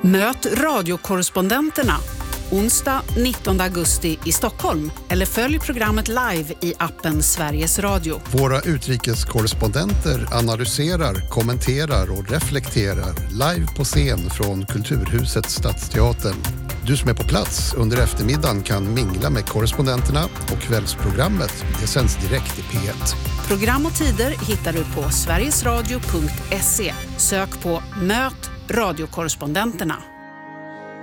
Möt radiokorrespondenterna onsdag 19 augusti i Stockholm eller följ programmet live i appen Sveriges Radio. Våra utrikeskorrespondenter analyserar, kommenterar och reflekterar live på scen från Kulturhuset Stadsteatern. Du som är på plats under eftermiddagen kan mingla med korrespondenterna och kvällsprogrammet. Det sänds direkt i P1. Program och tider hittar du på sverigesradio.se. Sök på Möt radiokorrespondenterna.